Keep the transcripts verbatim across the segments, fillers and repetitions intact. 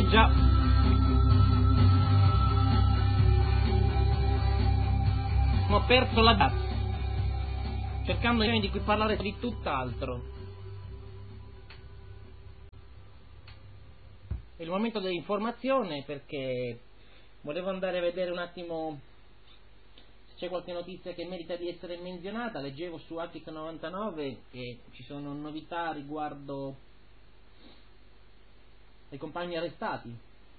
Eh già. Ho perso la data, cercando di cui parlare di tutt'altro. È il momento dell'informazione, perché volevo andare a vedere un attimo se c'è qualche notizia che merita di essere menzionata. Leggevo su Attic novantanove che ci sono novità riguardo ai compagni arrestati,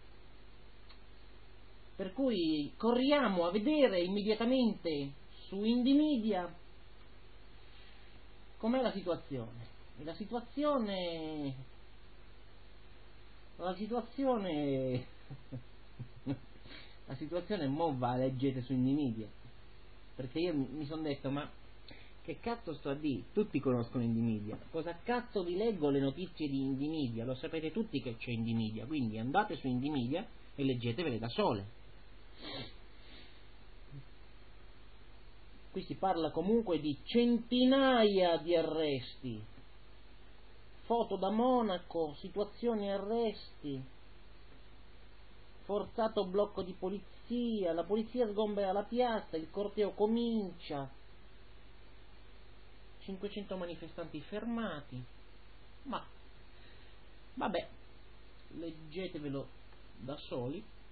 per cui corriamo a vedere immediatamente su Indymedia com'è la situazione. E la situazione la situazione la situazione mo va, leggete su Indymedia, perché io mi sono detto, ma che cazzo sto a dire? Tutti conoscono Indymedia, cosa cazzo vi leggo le notizie di Indymedia? Lo sapete tutti che c'è Indymedia, quindi andate su Indymedia e leggetevele da sole. Qui si parla comunque di centinaia di arresti, foto da Monaco, situazioni arresti, forzato blocco di polizia, la polizia sgombera la piazza, il corteo comincia, cinquecento manifestanti fermati. Ma vabbè, leggetevelo da soli.